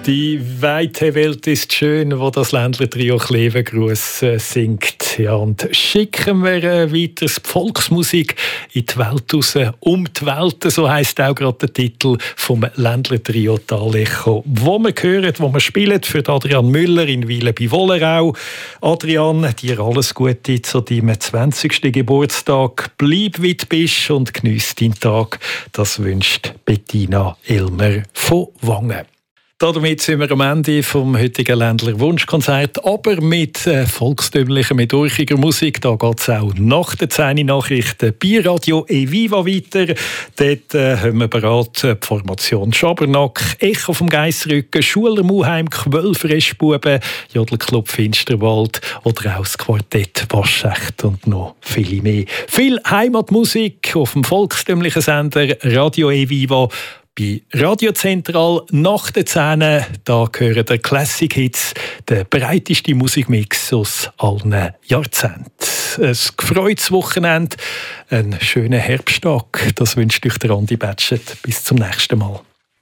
Die weite Welt ist schön, wo das Ländler-Trio Klevengruß singt. Ja, und schicken wir weiter die Volksmusik in die Welt raus. Um die Welt, so heisst auch gerade der Titel vom Ländler-Trio Talecho. Wo wir hören, wo wir spielen, für Adrian Müller in Wiele bei Wollerau. Adrian, dir alles Gute zu deinem 20. Geburtstag. Bleib wie du bist und geniess deinen Tag. Das wünscht Bettina Elmer von Wangen. Damit sind wir am Ende vom heutigen Ländler Wunschkonzert, aber mit volkstümlicher, mit urchiger Musik. Da geht es auch nach den 10 Nachrichten bei Radio Eviva weiter. Dort haben wir bereit die Formation Schabernack, Echo vom Geissrücken, Schuler Muheim, Quellfrischbuben, Jodelclub Finsterwald oder auch das Quartett Waschecht und noch viele mehr. Viel Heimatmusik auf dem volkstümlichen Sender Radio Eviva. Bei Radio Zentral nach den 10 da gehören der Classic Hits, der breiteste Musikmix aus allen Jahrzehnten. Ein gefreutes Wochenende, einen schönen Herbsttag. Das wünscht euch der Andi Batschet. Bis zum nächsten Mal.